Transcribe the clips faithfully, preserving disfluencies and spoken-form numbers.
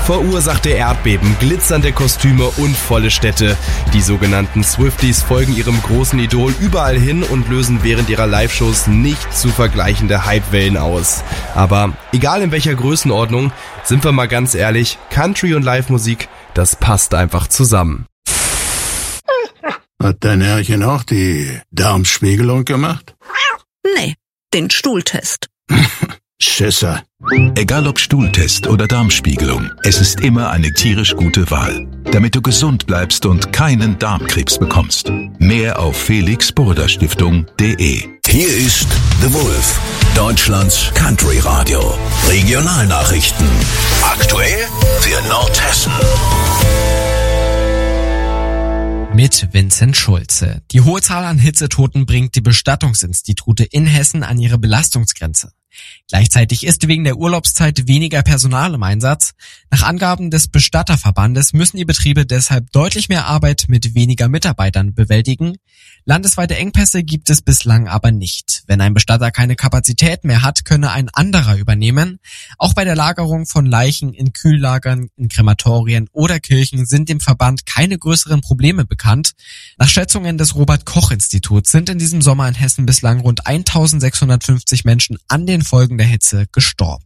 verursachte Erdbeben, glitzernde Kostüme und volle Städte. Die sogenannten Swifties folgen ihrem großen Idol überall hin und lösen während ihrer Live-Shows nicht zu vergleichende Hypewellen aus. Aber egal in welcher Größenordnung, sind wir mal ganz ehrlich, Country und Live-Musik, das passt einfach zusammen. Hat dein Herrchen auch die Darmspiegelung gemacht? Nee, den Stuhltest. Schisser. Egal ob Stuhltest oder Darmspiegelung, es ist immer eine tierisch gute Wahl, damit du gesund bleibst und keinen Darmkrebs bekommst. Mehr auf felix burda stiftung punkt de. Hier ist The Wolf, Deutschlands Country Radio. Regionalnachrichten. Aktuell für Nordhessen. Mit Vincent Schulze. Die hohe Zahl an Hitzetoten bringt die Bestattungsinstitute in Hessen an ihre Belastungsgrenze. Gleichzeitig ist wegen der Urlaubszeit weniger Personal im Einsatz. Nach Angaben des Bestatterverbandes müssen die Betriebe deshalb deutlich mehr Arbeit mit weniger Mitarbeitern bewältigen. Landesweite Engpässe gibt es bislang aber nicht. Wenn ein Bestatter keine Kapazität mehr hat, könne ein anderer übernehmen. Auch bei der Lagerung von Leichen in Kühllagern, in Krematorien oder Kirchen sind dem Verband keine größeren Probleme bekannt. Nach Schätzungen des Robert-Koch-Instituts sind in diesem Sommer in Hessen bislang rund eintausendsechshundertfünfzig Menschen an den Folgen der Hitze gestorben.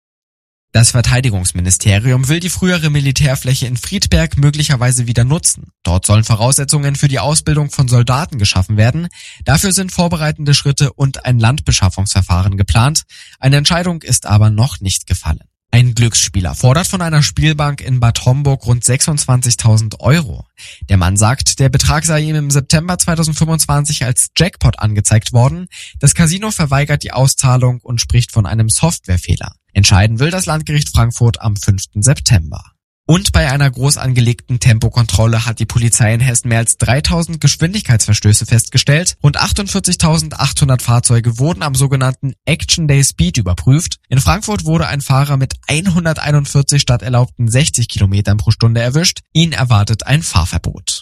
Das Verteidigungsministerium will die frühere Militärfläche in Friedberg möglicherweise wieder nutzen. Dort sollen Voraussetzungen für die Ausbildung von Soldaten geschaffen werden. Dafür sind vorbereitende Schritte und ein Landbeschaffungsverfahren geplant. Eine Entscheidung ist aber noch nicht gefallen. Ein Glücksspieler fordert von einer Spielbank in Bad Homburg rund sechsundzwanzigtausend Euro. Der Mann sagt, der Betrag sei ihm im September zweitausendfünfundzwanzig als Jackpot angezeigt worden. Das Casino verweigert die Auszahlung und spricht von einem Softwarefehler. Entscheiden will das Landgericht Frankfurt am fünften September. Und bei einer groß angelegten Tempokontrolle hat die Polizei in Hessen mehr als dreitausend Geschwindigkeitsverstöße festgestellt. Rund achtundvierzigtausendachthundert Fahrzeuge wurden am sogenannten Action Day Speed überprüft. In Frankfurt wurde ein Fahrer mit hunderteinundvierzig statt erlaubten sechzig Kilometern pro Stunde erwischt. Ihn erwartet ein Fahrverbot.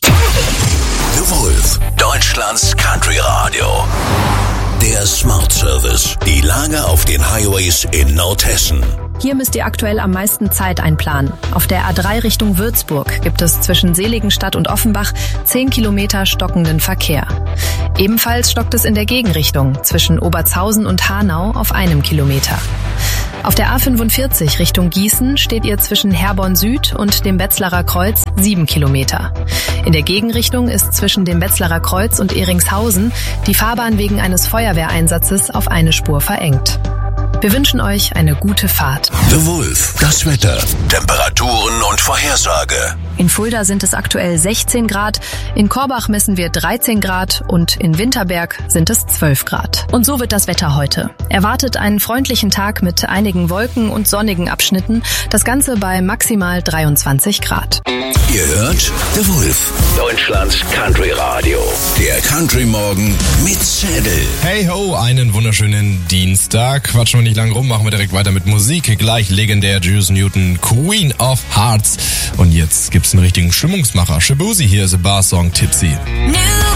The Wolf, Deutschlands Country Radio. Der Smart Service. Die Lage auf den Highways in Nordhessen. Hier müsst ihr aktuell am meisten Zeit einplanen. Auf der A drei Richtung Würzburg gibt es zwischen Seligenstadt und Offenbach zehn Kilometer stockenden Verkehr. Ebenfalls stockt es in der Gegenrichtung zwischen Obertshausen und Hanau auf einem Kilometer. Auf der A fünfundvierzig Richtung Gießen steht ihr zwischen Herborn Süd und dem Wetzlarer Kreuz sieben Kilometer. In der Gegenrichtung ist zwischen dem Wetzlarer Kreuz und Eringshausen die Fahrbahn wegen eines Feuerwehreinsatzes auf eine Spur verengt. Wir wünschen euch eine gute Fahrt. The Wolf, das Wetter, Temperaturen und Vorhersage. In Fulda sind es aktuell sechzehn Grad, in Korbach messen wir dreizehn Grad und in Winterberg sind es zwölf Grad. Und so wird das Wetter heute. Erwartet einen freundlichen Tag mit einigen Wolken und sonnigen Abschnitten, das Ganze bei maximal dreiundzwanzig Grad. Ihr hört The Wolf, Deutschlands Country Radio. Der Country Morgen mit Zettel. Hey ho, einen wunderschönen Dienstag. Quatschen wir nicht lang rum, machen wir direkt weiter mit Musik. Gleich legendär Juice Newton, Queen of Hearts. Und jetzt gibt's einen richtigen Stimmungsmacher. Shabuzi, hier ist ein Bar-Song Tipsy.